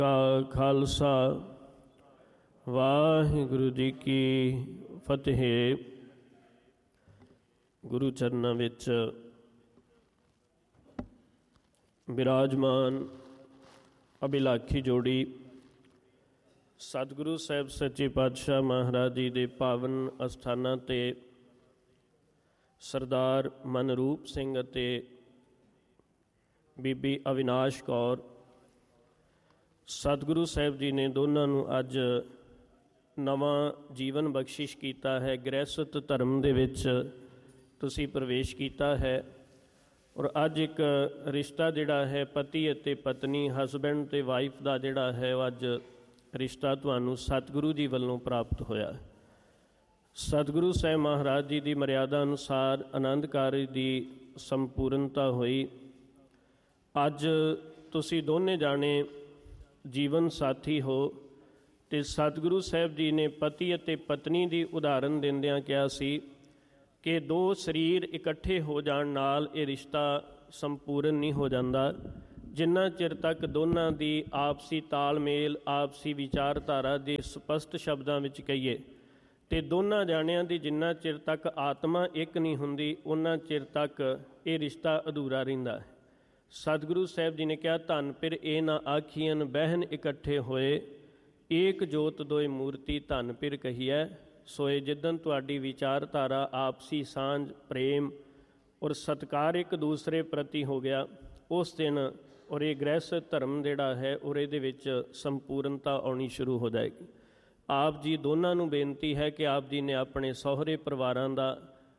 ਕਾ ਖਾਲਸਾ ਵਾਹਿਗੁਰੂ ਜੀ ਕੀ ਫਤਿਹ। ਗੁਰੂ ਚਰਨਾਂ ਵਿੱਚ ਬਿਰਾਜਮਾਨ ਅਭਿਲਾਖੀ ਜੋੜੀ ਸਤਿਗੁਰੂ ਸਾਹਿਬ ਸੱਚੇ ਪਾਤਸ਼ਾਹ ਮਹਾਰਾਜ ਜੀ ਦੇ ਪਾਵਨ ਅਸਥਾਨਾਂ 'ਤੇ ਸਰਦਾਰ ਮਨਰੂਪ ਸਿੰਘ ਅਤੇ ਬੀਬੀ ਅਵਿਨਾਸ਼ ਕੌਰ ਸਤਿਗੁਰੂ ਸਾਹਿਬ ਜੀ ਨੇ ਦੋਨਾਂ ਨੂੰ ਅੱਜ ਨਵਾਂ ਜੀਵਨ ਬਖਸ਼ਿਸ਼ ਕੀਤਾ ਹੈ। ਗ੍ਰਹਿਸਥ ਧਰਮ ਦੇ ਵਿੱਚ ਤੁਸੀਂ ਪ੍ਰਵੇਸ਼ ਕੀਤਾ ਹੈ ਔਰ ਅੱਜ ਇੱਕ ਰਿਸ਼ਤਾ ਜਿਹੜਾ ਹੈ ਪਤੀ ਅਤੇ ਪਤਨੀ, ਹਸਬੈਂਡ ਅਤੇ ਵਾਈਫ ਦਾ ਜਿਹੜਾ ਹੈ ਉਹ ਅੱਜ ਰਿਸ਼ਤਾ ਤੁਹਾਨੂੰ ਸਤਿਗੁਰੂ ਜੀ ਵੱਲੋਂ ਪ੍ਰਾਪਤ ਹੋਇਆ। ਸਤਿਗੁਰੂ ਸਾਹਿਬ ਮਹਾਰਾਜ ਜੀ ਦੀ ਮਰਿਆਦਾ ਅਨੁਸਾਰ ਆਨੰਦ ਕਾਰਜ ਦੀ ਸੰਪੂਰਨਤਾ ਹੋਈ। ਅੱਜ ਤੁਸੀਂ ਦੋਨੇ ਜਾਣੇ ਜੀਵਨ ਸਾਥੀ ਹੋ ਅਤੇ ਸਤਿਗੁਰੂ ਸਾਹਿਬ ਜੀ ਨੇ ਪਤੀ ਅਤੇ ਪਤਨੀ ਦੀ ਉਦਾਹਰਨ ਦਿੰਦਿਆਂ ਕਿਹਾ ਸੀ ਕਿ ਦੋ ਸਰੀਰ ਇਕੱਠੇ ਹੋ ਜਾਣ ਨਾਲ ਇਹ ਰਿਸ਼ਤਾ ਸੰਪੂਰਨ ਨਹੀਂ ਹੋ ਜਾਂਦਾ। ਜਿੰਨਾ ਚਿਰ ਤੱਕ ਦੋਨਾਂ ਦੀ ਆਪਸੀ ਤਾਲਮੇਲ, ਆਪਸੀ ਵਿਚਾਰਧਾਰਾ ਦੇ ਸਪਸ਼ਟ ਸ਼ਬਦਾਂ ਵਿੱਚ ਕਹੀਏ ਅਤੇ ਦੋਨਾਂ ਜਾਣਿਆਂ ਦੀ ਜਿੰਨਾ ਚਿਰ ਤੱਕ ਆਤਮਾ ਇੱਕ ਨਹੀਂ ਹੁੰਦੀ ਉਹਨਾਂ ਚਿਰ ਤੱਕ ਇਹ ਰਿਸ਼ਤਾ ਅਧੂਰਾ ਰਹਿੰਦਾ ਹੈ। ਸਤਿਗੁਰੂ ਸਾਹਿਬ ਜੀ ਨੇ ਕਿਹਾ, ਧਨ ਫਿਰ ਇਹ ਨਾ ਆਖੀਅਨ ਬਹਿਨ ਇਕੱਠੇ ਹੋਏ, ਏਕ ਜੋਤ ਦੋਇ ਮੂਰਤੀ ਧਨ ਫਿਰ ਕਹੀਐ ਸੋਏ। ਜਿੱਦਣ ਤੁਹਾਡੀ ਵਿਚਾਰਧਾਰਾ, ਆਪਸੀ ਸਾਂਝ, ਪ੍ਰੇਮ ਔਰ ਸਤਿਕਾਰ ਇੱਕ ਦੂਸਰੇ ਪ੍ਰਤੀ ਹੋ ਗਿਆ, ਉਸ ਦਿਨ ਔਰ ਇਹ ਗ੍ਰਹਿਸਥ ਧਰਮ ਜਿਹੜਾ ਹੈ ਔਰ ਇਹਦੇ ਵਿੱਚ ਸੰਪੂਰਨਤਾ ਆਉਣੀ ਸ਼ੁਰੂ ਹੋ ਜਾਏਗੀ। ਆਪ ਜੀ ਦੋਨਾਂ ਨੂੰ ਬੇਨਤੀ ਹੈ ਕਿ ਆਪ ਜੀ ਨੇ ਆਪਣੇ ਸਹੁਰੇ ਪਰਿਵਾਰਾਂ ਦਾ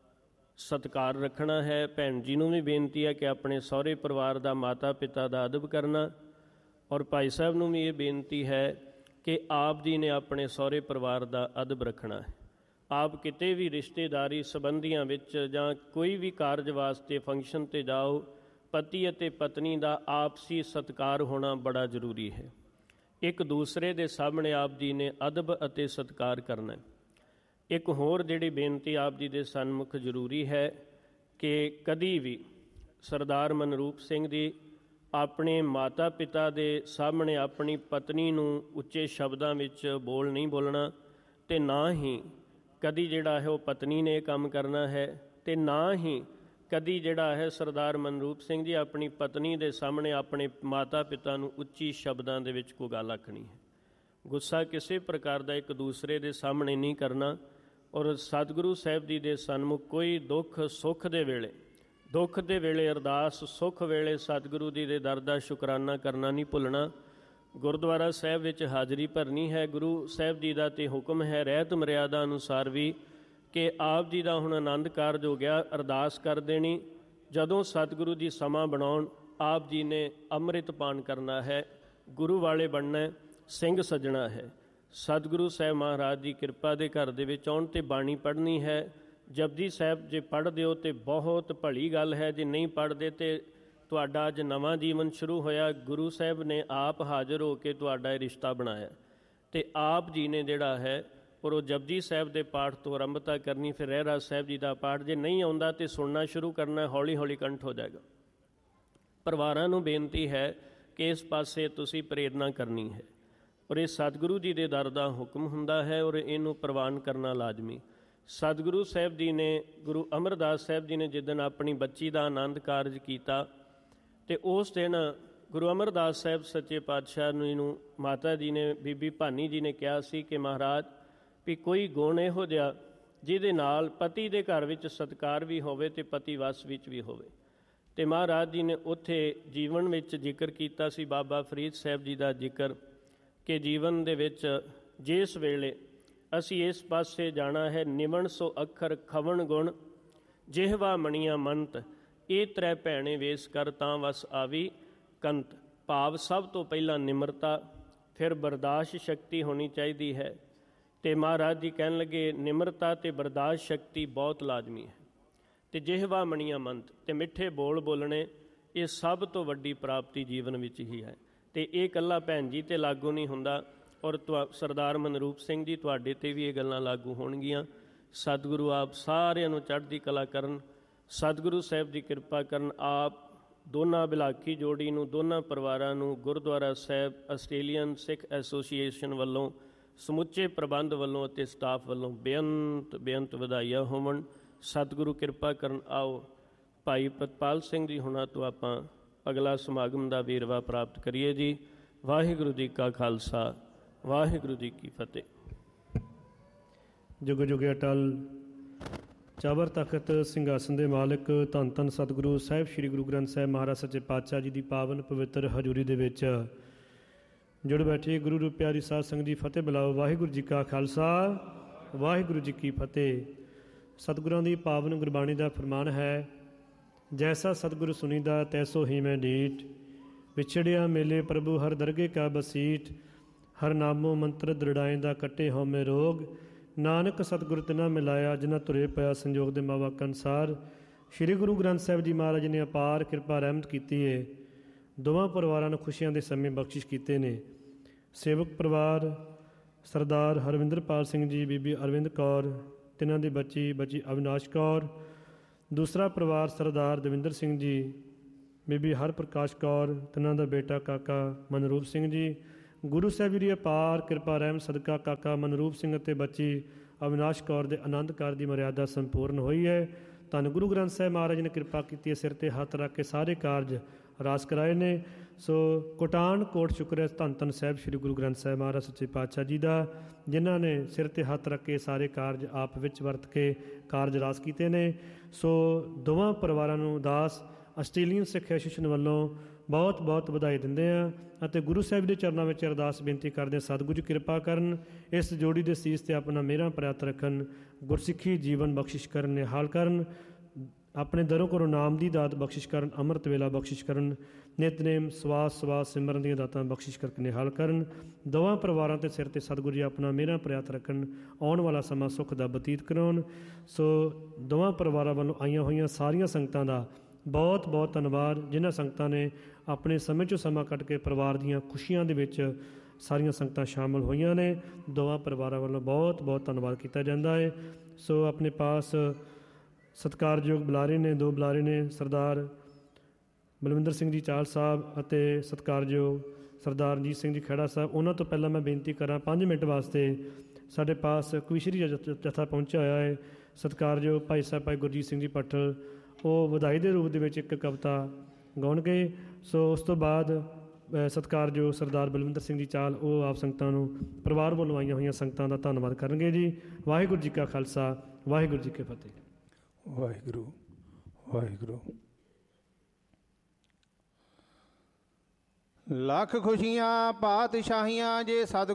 ਸਤਿਕਾਰ ਰੱਖਣਾ ਹੈ। ਭੈਣ ਜੀ ਨੂੰ ਵੀ ਬੇਨਤੀ ਹੈ ਕਿ ਆਪਣੇ ਸਹੁਰੇ ਪਰਿਵਾਰ ਦਾ, ਮਾਤਾ ਪਿਤਾ ਦਾ ਅਦਬ ਕਰਨਾ। ਔਰ ਭਾਈ ਸਾਹਿਬ ਨੂੰ ਵੀ ਇਹ ਬੇਨਤੀ ਹੈ ਕਿ ਆਪ ਜੀ ਨੇ ਆਪਣੇ ਸਹੁਰੇ ਪਰਿਵਾਰ ਦਾ ਅਦਬ ਰੱਖਣਾ ਹੈ। ਆਪ ਕਿਤੇ ਵੀ ਰਿਸ਼ਤੇਦਾਰੀ ਸੰਬੰਧੀਆਂ ਵਿੱਚ ਜਾਂ ਕੋਈ ਵੀ ਕਾਰਜ ਵਾਸਤੇ ਫੰਕਸ਼ਨ 'ਤੇ ਜਾਓ, ਪਤੀ ਅਤੇ ਪਤਨੀ ਦਾ ਆਪਸੀ ਸਤਿਕਾਰ ਹੋਣਾ ਬੜਾ ਜ਼ਰੂਰੀ ਹੈ। ਇੱਕ ਦੂਸਰੇ ਦੇ ਸਾਹਮਣੇ ਆਪ ਜੀ ਨੇ ਅਦਬ ਅਤੇ ਸਤਿਕਾਰ ਕਰਨਾ। ਇੱਕ ਹੋਰ ਜਿਹੜੀ ਬੇਨਤੀ ਆਪ ਜੀ ਦੇ ਸਨਮੁਖ ਜ਼ਰੂਰੀ ਹੈ ਕਿ ਕਦੀ ਵੀ ਸਰਦਾਰ ਮਨਰੂਪ ਸਿੰਘ ਜੀ ਆਪਣੇ ਮਾਤਾ ਪਿਤਾ ਦੇ ਸਾਹਮਣੇ ਆਪਣੀ ਪਤਨੀ ਨੂੰ ਉੱਚੇ ਸ਼ਬਦਾਂ ਵਿੱਚ ਬੋਲ ਨਹੀਂ ਬੋਲਣਾ ਅਤੇ ਨਾ ਹੀ ਕਦੀ ਜਿਹੜਾ ਹੈ ਉਹ ਪਤਨੀ ਨੇ ਇਹ ਕੰਮ ਕਰਨਾ ਹੈ ਅਤੇ ਨਾ ਹੀ ਕਦੀ ਜਿਹੜਾ ਹੈ ਸਰਦਾਰ ਮਨਰੂਪ ਸਿੰਘ ਜੀ ਆਪਣੀ ਪਤਨੀ ਦੇ ਸਾਹਮਣੇ ਆਪਣੇ ਮਾਤਾ ਪਿਤਾ ਨੂੰ ਉੱਚੀ ਸ਼ਬਦਾਂ ਦੇ ਵਿੱਚ ਕੋਈ ਗੱਲ ਆਖਣੀ ਹੈ। ਗੁੱਸਾ ਕਿਸੇ ਪ੍ਰਕਾਰ ਦਾ ਇੱਕ ਦੂਸਰੇ ਦੇ ਸਾਹਮਣੇ ਨਹੀਂ ਕਰਨਾ। ਔਰ ਸਤਿਗੁਰੂ ਸਾਹਿਬ ਜੀ ਦੇ ਸਨਮੁਖ ਕੋਈ ਦੁੱਖ ਸੁੱਖ ਦੇ ਵੇਲੇ ਅਰਦਾਸ, ਸੁੱਖ ਵੇਲੇ ਸਤਿਗੁਰੂ ਜੀ ਦੇ ਦਰ ਦਾ ਸ਼ੁਕਰਾਨਾ ਕਰਨਾ ਨਹੀਂ ਭੁੱਲਣਾ। ਗੁਰਦੁਆਰਾ ਸਾਹਿਬ ਵਿੱਚ ਹਾਜ਼ਰੀ ਭਰਨੀ ਹੈ। ਗੁਰੂ ਸਾਹਿਬ ਜੀ ਦਾ ਤੇ ਹੁਕਮ ਹੈ ਰਹਿਤ ਮਰਿਆਦਾ ਅਨੁਸਾਰ ਵੀ ਕਿ ਆਪ ਜੀ ਦਾ ਹੁਣ ਆਨੰਦ ਕਾਰਜ ਹੋ ਗਿਆ, ਅਰਦਾਸ ਕਰ ਦੇਣੀ। ਜਦੋਂ ਸਤਿਗੁਰੂ ਜੀ ਸਮਾਂ ਬਣਾਉਣ ਆਪ ਜੀ ਨੇ ਅੰਮ੍ਰਿਤ ਪਾਨ ਕਰਨਾ ਹੈ, ਗੁਰੂ ਵਾਲੇ ਬਣਨਾ, ਸਿੰਘ ਸੱਜਣਾ ਹੈ। ਸਤਿਗੁਰੂ ਸਾਹਿਬ ਮਹਾਰਾਜ ਦੀ ਕਿਰਪਾ ਦੇ ਘਰ ਦੇ ਵਿੱਚ ਆਉਣ 'ਤੇ ਬਾਣੀ ਪੜ੍ਹਨੀ ਹੈ। ਜਪਜੀ ਸਾਹਿਬ ਜੇ ਪੜ੍ਹਦੇ ਹੋ ਤਾਂ ਬਹੁਤ ਭਲੀ ਗੱਲ ਹੈ, ਜੇ ਨਹੀਂ ਪੜ੍ਹਦੇ ਤਾਂ ਤੁਹਾਡਾ ਅੱਜ ਨਵਾਂ ਜੀਵਨ ਸ਼ੁਰੂ ਹੋਇਆ। ਗੁਰੂ ਸਾਹਿਬ ਨੇ ਆਪ ਹਾਜ਼ਰ ਹੋ ਕੇ ਤੁਹਾਡਾ ਇਹ ਰਿਸ਼ਤਾ ਬਣਾਇਆ ਅਤੇ ਆਪ ਜੀ ਨੇ ਜਿਹੜਾ ਹੈ ਔਰ ਉਹ ਜਪਜੀ ਸਾਹਿਬ ਦੇ ਪਾਠ ਤੋਂ ਆਰੰਭਤਾ ਕਰਨੀ, ਫਿਰ ਰਹਿਰਾਸ ਸਾਹਿਬ ਜੀ ਦਾ ਪਾਠ ਜੇ ਨਹੀਂ ਆਉਂਦਾ ਤਾਂ ਸੁਣਨਾ ਸ਼ੁਰੂ ਕਰਨਾ, ਹੌਲੀ ਹੌਲੀ ਕੰਠ ਹੋ ਜਾਏਗਾ। ਪਰਿਵਾਰਾਂ ਨੂੰ ਬੇਨਤੀ ਹੈ ਕਿ ਇਸ ਪਾਸੇ ਤੁਸੀਂ ਪ੍ਰੇਰਨਾ ਕਰਨੀ ਹੈ ਔਰ ਇਹ ਸਤਿਗੁਰੂ ਜੀ ਦੇ ਦਰ ਦਾ ਹੁਕਮ ਹੁੰਦਾ ਹੈ ਔਰ ਇਹਨੂੰ ਪ੍ਰਵਾਨ ਕਰਨਾ ਲਾਜ਼ਮੀ। ਸਤਿਗੁਰੂ ਸਾਹਿਬ ਜੀ ਨੇ, ਗੁਰੂ ਅਮਰਦਾਸ ਸਾਹਿਬ ਜੀ ਨੇ ਜਿੱਦਣ ਆਪਣੀ ਬੱਚੀ ਦਾ ਆਨੰਦ ਕਾਰਜ ਕੀਤਾ ਅਤੇ ਉਸ ਦਿਨ ਗੁਰੂ ਅਮਰਦਾਸ ਸਾਹਿਬ ਸੱਚੇ ਪਾਤਸ਼ਾਹ ਨੂੰ ਮਾਤਾ ਜੀ ਨੇ, ਬੀਬੀ ਭਾਨੀ ਜੀ ਨੇ ਕਿਹਾ ਸੀ ਕਿ ਮਹਾਰਾਜ ਵੀ ਕੋਈ ਗੁਣ ਇਹੋ ਜਿਹਾ ਜਿਹਦੇ ਨਾਲ ਪਤੀ ਦੇ ਘਰ ਵਿੱਚ ਸਤਿਕਾਰ ਵੀ ਹੋਵੇ ਅਤੇ ਪਤੀ ਵਸ ਵਿੱਚ ਵੀ ਹੋਵੇ। ਅਤੇ ਮਹਾਰਾਜ ਜੀ ਨੇ ਉੱਥੇ ਜੀਵਨ ਵਿੱਚ ਜ਼ਿਕਰ ਕੀਤਾ ਸੀ ਬਾਬਾ ਫਰੀਦ ਸਾਹਿਬ ਜੀ ਦਾ ਜ਼ਿਕਰ ਕਿ ਜੀਵਨ ਦੇ ਵਿੱਚ ਜਿਸ ਵੇਲੇ ਅਸੀਂ ਇਸ ਪਾਸੇ ਜਾਣਾ ਹੈ, ਨਿਮਣ ਸੋ ਅੱਖਰ ਖਵਣ ਗੁਣ, ਜਿਹਵਾ ਮਣੀਆਂ ਮੰਤ, ਇਹ ਤ੍ਰੈ ਭੈਣੇ ਵੇਸ ਕਰ ਤਾਂ ਵਸ ਆਵੀ ਕੰਤ। ਭਾਵ ਸਭ ਤੋਂ ਪਹਿਲਾਂ ਨਿਮਰਤਾ, ਫਿਰ ਬਰਦਾਸ਼ਤ ਸ਼ਕਤੀ ਹੋਣੀ ਚਾਹੀਦੀ ਹੈ। ਅਤੇ ਮਹਾਰਾਜ ਜੀ ਕਹਿਣ ਲੱਗੇ ਨਿਮਰਤਾ ਅਤੇ ਬਰਦਾਸ਼ਤ ਸ਼ਕਤੀ ਬਹੁਤ ਲਾਜ਼ਮੀ ਹੈ। ਅਤੇ ਜਿਹਵਾ ਮਣੀਆਂ ਮੰਤ, ਅਤੇ ਮਿੱਠੇ ਬੋਲ ਬੋਲਣੇ, ਇਹ ਸਭ ਤੋਂ ਵੱਡੀ ਪ੍ਰਾਪਤੀ ਜੀਵਨ ਵਿੱਚ ਹੀ ਹੈ। ਅਤੇ ਇਹ ਇਕੱਲਾ ਭੈਣ ਜੀ 'ਤੇ ਲਾਗੂ ਨਹੀਂ ਹੁੰਦਾ ਔਰ ਸਰਦਾਰ ਮਨਰੂਪ ਸਿੰਘ ਜੀ ਤੁਹਾਡੇ 'ਤੇ ਵੀ ਇਹ ਗੱਲਾਂ ਲਾਗੂ ਹੋਣਗੀਆਂ। ਸਤਿਗੁਰੂ ਆਪ ਸਾਰਿਆਂ ਨੂੰ ਚੜ੍ਹਦੀ ਕਲਾ ਕਰਨ, ਸਤਿਗੁਰੂ ਸਾਹਿਬ ਦੀ ਕਿਰਪਾ ਕਰਨ, ਆਪ ਦੋਨਾਂ ਬਿਲਾਖੀ ਜੋੜੀ ਨੂੰ, ਦੋਨਾਂ ਪਰਿਵਾਰਾਂ ਨੂੰ ਗੁਰਦੁਆਰਾ ਸਾਹਿਬ ਆਸਟ੍ਰੇਲੀਅਨ ਸਿੱਖ ਐਸੋਸੀਏਸ਼ਨ ਵੱਲੋਂ, ਸਮੁੱਚੇ ਪ੍ਰਬੰਧ ਵੱਲੋਂ ਅਤੇ ਸਟਾਫ ਵੱਲੋਂ ਬੇਅੰਤ ਵਧਾਈਆਂ ਹੋਵਣ। ਸਤਿਗੁਰੂ ਕਿਰਪਾ ਕਰਨ। ਆਓ ਭਾਈ ਪ੍ਰਿਤਪਾਲ ਸਿੰਘ ਜੀ ਹੁਣਾਂ ਤੋਂ ਆਪਾਂ ਅਗਲਾ ਸਮਾਗਮ ਦਾ ਵੇਰਵਾ ਪ੍ਰਾਪਤ ਕਰੀਏ ਜੀ। ਵਾਹਿਗੁਰੂ ਜੀ ਕਾ ਖਾਲਸਾ, ਵਾਹਿਗੁਰੂ ਜੀ ਕੀ ਫਤਿਹ। ਜੁਗ ਜੁਗ ਅਟਲ ਚਾਬਰ ਤਖਤ ਸਿੰਘਾਸਨ ਦੇ ਮਾਲਕ ਧੰਨ ਧੰਨ ਸਤਿਗੁਰੂ ਸਾਹਿਬ ਸ੍ਰੀ ਗੁਰੂ ਗ੍ਰੰਥ ਸਾਹਿਬ ਮਹਾਰਾਜ ਸੱਚੇ ਪਾਤਸ਼ਾਹ ਜੀ ਦੀ ਪਾਵਨ ਪਵਿੱਤਰ ਹਜ਼ੂਰੀ ਦੇ ਵਿੱਚ ਜੁੜ ਬੈਠੇ ਗੁਰੂ ਰੂਪ ਪਿਆਰੀ ਸਾਧ ਸੰਗਤ ਦੀ ਫਤਿਹ ਬੁਲਾਓ। ਵਾਹਿਗੁਰੂ ਜੀ ਕਾ ਖਾਲਸਾ, ਵਾਹਿਗੁਰੂ ਜੀ ਕੀ ਫਤਿਹ। ਸਤਿਗੁਰਾਂ ਦੀ ਪਾਵਨ ਗੁਰਬਾਣੀ ਦਾ ਫਰਮਾਨ ਹੈ, ਜੈਸਾ ਸਤਿਗੁਰੂ ਸੁਨੀਦਾ ਤੈਸੋ ਹੀ ਮੈਂ ਡੀਠ, ਵਿਛੜਿਆ ਮੇਲੇ ਪ੍ਰਭੂ ਹਰ ਦਰਗੇ ਕਾ ਬਸੀਠ, ਹਰ ਨਾਮੋ ਮੰਤਰ ਦ੍ਰਿੜਾਇਂਦਾ ਕੱਟੇ ਹਉਮੈ ਰੋਗ, ਨਾਨਕ ਸਤਿਗੁਰ ਤਿਨਾ ਮਿਲਾਇਆ ਜਿਨ੍ਹਾਂ ਤੁਰੇ ਪਿਆ ਸੰਜੋਗ ਦੇ ਮਾਵਾਕ ਅਨੁਸਾਰ। ਸ੍ਰੀ ਗੁਰੂ ਗ੍ਰੰਥ ਸਾਹਿਬ ਜੀ ਮਹਾਰਾਜ ਨੇ ਅਪਾਰ ਕਿਰਪਾ ਰਹਿਮਤ ਕੀਤੀ ਹੈ। ਦੋਵਾਂ ਪਰਿਵਾਰਾਂ ਨੂੰ ਖੁਸ਼ੀਆਂ ਦੇ ਸਮੇਂ ਬਖਸ਼ਿਸ਼ ਕੀਤੇ ਨੇ। ਸੇਵਕ ਪਰਿਵਾਰ ਸਰਦਾਰ ਹਰਵਿੰਦਰਪਾਲ ਸਿੰਘ ਜੀ, ਬੀਬੀ ਅਰਵਿੰਦ ਕੌਰ, ਤਿੰਨਾਂ ਦੀ ਬੱਚੀ ਅਵਿਨਾਸ਼ ਕੌਰ। ਦੂਸਰਾ ਪਰਿਵਾਰ ਸਰਦਾਰ ਦਵਿੰਦਰ ਸਿੰਘ ਜੀ, ਬੀਬੀ ਹਰਪ੍ਰਕਾਸ਼ ਕੌਰ, ਤਿੰਨਾਂ ਦਾ ਬੇਟਾ ਕਾਕਾ ਮਨਰੂਪ ਸਿੰਘ ਜੀ। ਗੁਰੂ ਸਾਹਿਬ ਜੀ ਦੀ ਅਪਾਰ ਕਿਰਪਾ ਰਹਿਮ ਸਦਕਾ ਕਾਕਾ ਮਨਰੂਪ ਸਿੰਘ ਅਤੇ ਬੱਚੀ ਅਵਿਨਾਸ਼ ਕੌਰ ਦੇ ਆਨੰਦ ਕਾਰਜ ਦੀ ਮਰਿਆਦਾ ਸੰਪੂਰਨ ਹੋਈ ਹੈ। ਧੰਨ ਗੁਰੂ ਗ੍ਰੰਥ ਸਾਹਿਬ ਮਹਾਰਾਜ ਨੇ ਕਿਰਪਾ ਕੀਤੀ ਹੈ, ਸਿਰ 'ਤੇ ਹੱਥ ਰੱਖ ਕੇ ਸਾਰੇ ਕਾਰਜ ਰਾਸ ਕਰਾਏ ਨੇ। ਸੋ ਕੋਟਾਨ ਕੋਟ ਸ਼ੁਕਰ ਹੈ ਧੰਨ ਧੰਨ ਸਾਹਿਬ ਸ੍ਰੀ ਗੁਰੂ ਗ੍ਰੰਥ ਸਾਹਿਬ ਮਹਾਰਾਜ ਸੱਚੇ ਪਾਤਸ਼ਾਹ ਜੀ ਦਾ, ਜਿਨ੍ਹਾਂ ਨੇ ਸਿਰ 'ਤੇ ਹੱਥ ਰੱਖ ਕੇ ਸਾਰੇ ਕਾਰਜ ਆਪ ਵਿੱਚ ਵਰਤ ਕੇ ਕਾਰਜ ਰਾਸ ਕੀਤੇ ਨੇ। ਸੋ ਦੋਵਾਂ ਪਰਿਵਾਰਾਂ ਨੂੰ ਦਾਸ ਆਸਟ੍ਰੇਲੀਅਨ ਸਿੱਖ ਐਸੋਸੀਏਸ਼ਨ ਵੱਲੋਂ ਬਹੁਤ ਬਹੁਤ ਵਧਾਈ ਦਿੰਦੇ ਹਾਂ ਅਤੇ ਗੁਰੂ ਸਾਹਿਬ ਦੇ ਚਰਨਾਂ ਵਿੱਚ ਅਰਦਾਸ ਬੇਨਤੀ ਕਰਦੇ ਹਾਂ, ਸਤਿਗੁਰੂ ਜੀ ਕਿਰਪਾ ਕਰਨ, ਇਸ ਜੋੜੀ ਦੇ ਸੀਸ 'ਤੇ ਆਪਣਾ ਮਿਹਰਾਂ ਪ੍ਰਾਪਤ ਰੱਖਣ, ਗੁਰਸਿੱਖੀ ਜੀਵਨ ਬਖਸ਼ਿਸ਼ ਕਰਨ, ਨਿਹਾਲ ਕਰਨ, ਆਪਣੇ ਦਰੋਂ ਘਰੋਂ ਨਾਮ ਦੀ ਦਾਤ ਬਖਸ਼ਿਸ਼ ਕਰਨ, ਅੰਮ੍ਰਿਤ ਵੇਲਾ ਬਖਸ਼ਿਸ਼ ਕਰਨ, ਨਿਤਨੇਮ ਸਵਾਸ ਸਿਮਰਨ ਦੀਆਂ ਦਾਤਾਂ ਬਖਸ਼ਿਸ਼ ਕਰਕੇ ਨਿਹਾਲ ਕਰਨ। ਦੋਵਾਂ ਪਰਿਵਾਰਾਂ ਦੇ ਸਿਰ 'ਤੇ ਸਤਿਗੁਰੂ ਜੀ ਆਪਣਾ ਮਿਹਰਾਂ ਪ੍ਰਾਪਤ ਰੱਖਣ, ਆਉਣ ਵਾਲਾ ਸਮਾਂ ਸੁੱਖ ਦਾ ਬਤੀਤ ਕਰਾਉਣ। ਸੋ ਦੋਵਾਂ ਪਰਿਵਾਰਾਂ ਵੱਲੋਂ ਆਈਆਂ ਹੋਈਆਂ ਸਾਰੀਆਂ ਸੰਗਤਾਂ ਦਾ ਬਹੁਤ ਬਹੁਤ ਧੰਨਵਾਦ, ਜਿਨ੍ਹਾਂ ਸੰਗਤਾਂ ਨੇ ਆਪਣੇ ਸਮੇਂ 'ਚੋਂ ਸਮਾਂ ਕੱਢ ਕੇ ਪਰਿਵਾਰ ਦੀਆਂ ਖੁਸ਼ੀਆਂ ਦੇ ਵਿੱਚ ਸਾਰੀਆਂ ਸੰਗਤਾਂ ਸ਼ਾਮਲ ਹੋਈਆਂ ਨੇ। ਦੋਵਾਂ ਪਰਿਵਾਰਾਂ ਵੱਲੋਂ ਬਹੁਤ ਬਹੁਤ ਧੰਨਵਾਦ ਕੀਤਾ ਜਾਂਦਾ ਹੈ। ਸੋ ਆਪਣੇ ਪਾਸ ਸਤਿਕਾਰਯੋਗ ਬੁਲਾਰੇ ਨੇ, ਦੋ ਬੁਲਾਰੇ ਨੇ, ਸਰਦਾਰ ਬਲਵਿੰਦਰ ਸਿੰਘ ਜੀ ਚਾਹਲ ਸਾਹਿਬ ਅਤੇ ਸਤਿਕਾਰਯੋਗ ਸਰਦਾਰ ਰਣਜੀਤ ਸਿੰਘ ਜੀ ਖਹਿੜਾ ਸਾਹਿਬ। ਉਹਨਾਂ ਤੋਂ ਪਹਿਲਾਂ ਮੈਂ ਬੇਨਤੀ ਕਰਾਂ 5 ਮਿੰਟ ਵਾਸਤੇ ਸਾਡੇ ਪਾਸ ਕਵੀਸ਼ਰੀ ਜਥਾ ਪਹੁੰਚਿਆ ਹੋਇਆ ਹੈ। ਸਤਿਕਾਰਯੋਗ ਭਾਈ ਸਾਹਿਬ ਭਾਈ ਗੁਰਜੀਤ ਸਿੰਘ ਜੀ ਭੱਠਲ, ਉਹ ਵਧਾਈ ਦੇ ਰੂਪ ਦੇ ਵਿੱਚ ਇੱਕ ਕਵਿਤਾ ਗਾਉਣਗੇ। ਸੋ ਉਸ ਤੋਂ ਬਾਅਦ ਸਤਿਕਾਰਯੋਗ ਸਰਦਾਰ ਬਲਵਿੰਦਰ ਸਿੰਘ ਜੀ ਚਾਹਲ, ਉਹ ਆਪ ਸੰਗਤਾਂ ਨੂੰ ਪਰਿਵਾਰ ਵੱਲੋਂ ਆਈਆਂ ਹੋਈਆਂ ਸੰਗਤਾਂ ਦਾ ਧੰਨਵਾਦ ਕਰਨਗੇ ਜੀ। ਵਾਹਿਗੁਰੂ ਜੀ ਕਾ ਖਾਲਸਾ, ਵਾਹਿਗੁਰੂ ਜੀ ਕੀ ਫਤਿਹ। ਵਾਹਿਗੁਰੂ ਵਾਹਿਗੁਰੂ। ਲੱਖ ਖੁਸ਼ੀਆਂ ਪਾਤਸ਼ਾਹੀਆਂ ਜੇ ਸਤ